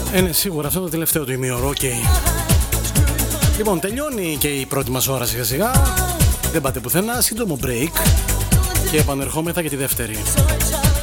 Είναι σίγουρα αυτό το τελευταίο του ημίωρο, okay. Λοιπόν, τελειώνει και η πρώτη μας ώρα σιγά σιγά. Δεν πάτε πουθενά, σύντομο break και επανερχόμεθα για τη δεύτερη.